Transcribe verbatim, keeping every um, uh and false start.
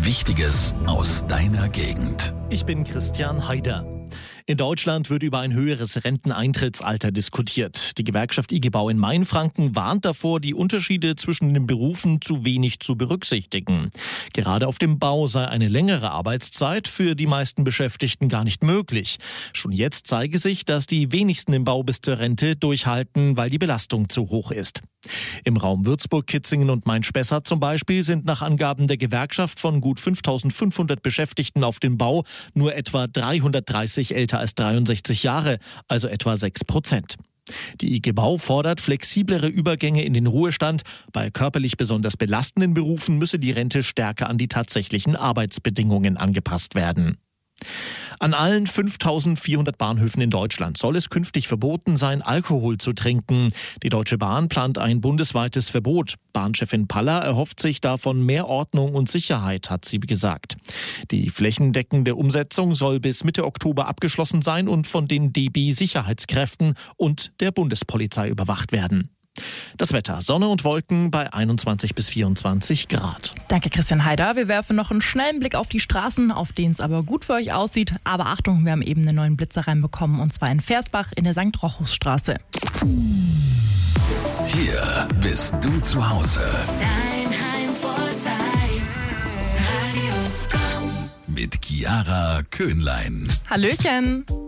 Wichtiges aus deiner Gegend. Ich bin Christian Haider. In Deutschland wird über ein höheres Renteneintrittsalter diskutiert. Die Gewerkschaft I G Bau in Mainfranken warnt davor, die Unterschiede zwischen den Berufen zu wenig zu berücksichtigen. Gerade auf dem Bau sei eine längere Arbeitszeit für die meisten Beschäftigten gar nicht möglich. Schon jetzt zeige sich, dass die wenigsten im Bau bis zur Rente durchhalten, weil die Belastung zu hoch ist. Im Raum Würzburg, Kitzingen und Main-Spessart zum Beispiel sind nach Angaben der Gewerkschaft von gut fünftausendfünfhundert Beschäftigten auf dem Bau nur etwa dreihundertdreißig älter als dreiundsechzig Jahre, also etwa sechs Prozent. Die I G Bau fordert flexiblere Übergänge in den Ruhestand. Bei körperlich besonders belastenden Berufen müsse die Rente stärker an die tatsächlichen Arbeitsbedingungen angepasst werden. An allen fünftausendvierhundert Bahnhöfen in Deutschland soll es künftig verboten sein, Alkohol zu trinken. Die Deutsche Bahn plant ein bundesweites Verbot. Bahnchefin Paller erhofft sich davon mehr Ordnung und Sicherheit, hat sie gesagt. Die flächendeckende Umsetzung soll bis Mitte Oktober abgeschlossen sein und von den D B-Sicherheitskräften und der Bundespolizei überwacht werden. Das Wetter: Sonne und Wolken bei einundzwanzig bis vierundzwanzig Grad. Danke, Christian Haider. Wir werfen noch einen schnellen Blick auf die Straßen, auf denen es aber gut für euch aussieht. Aber Achtung, wir haben eben einen neuen Blitzer reinbekommen, und zwar in Versbach in der Sankt Rochus-Straße. Hier bist du zu Hause. Dein Heimvorteil, Radio Komm. Mit Chiara Köhnlein. Hallöchen!